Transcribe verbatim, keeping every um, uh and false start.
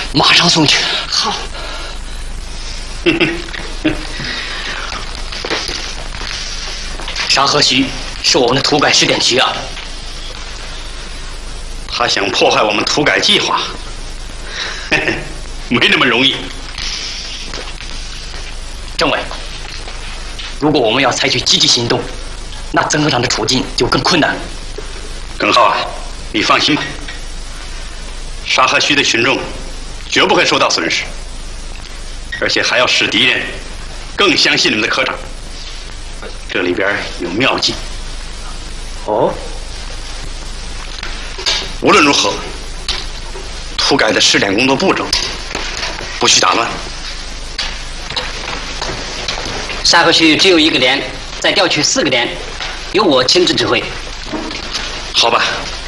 马上送去。 好。 沙河虚是我们的土改试点区啊， 他想破坏我们土改计划，没那么容易。 政委，如果我们要采取积极行动，那曾科长的处境就更困难。 耿浩啊，你放心吧，沙河区的群众绝不会受到损失，而且还要使敌人更相信你们的科长。这里边有妙计。 哦， 无论如何，土改的试点工作步骤不许打乱。 沙河区只有一个连，再调取四个连，由我亲自指挥。 好吧，